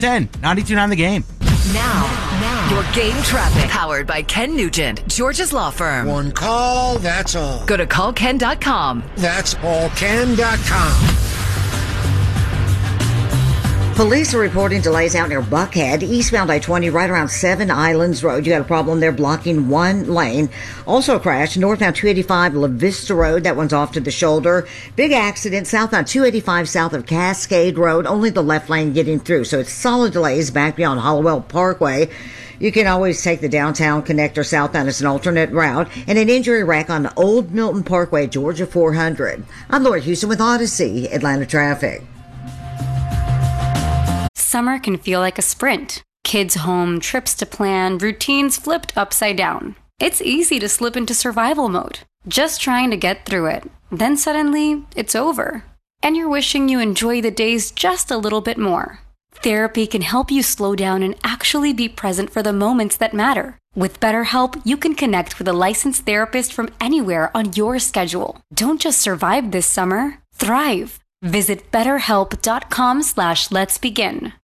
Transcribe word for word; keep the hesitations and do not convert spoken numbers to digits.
ten, ninety-two point nine The Game. Now, now, your game traffic. Powered by Ken Nugent, George's Law Firm. One call, that's all. Go to call ken dot com. That's all ken dot com. Police are reporting delays out near Buckhead, eastbound I twenty, right around Seven Islands Road. You got a problem there blocking one lane. Also a crash northbound two eighty-five, La Vista Road. That one's off to the shoulder. Big accident southbound two eighty-five, south of Cascade Road. Only the left lane getting through. So it's solid delays back beyond Hollowell Parkway. You can always take the downtown connector southbound as an alternate route. And an injury wreck on Old Milton Parkway, Georgia four hundred. I'm Laura Houston with Odyssey, Atlanta Traffic. Summer can feel like a sprint. Kids home, trips to plan, routines flipped upside down. It's easy to slip into survival mode, just trying to get through it. Then suddenly, it's over. And you're wishing you enjoy the days just a little bit more. Therapy can help you slow down and actually be present for the moments that matter. With BetterHelp, you can connect with a licensed therapist from anywhere on your schedule. Don't just survive this summer, thrive. Visit betterhelp dot com slash let's begin.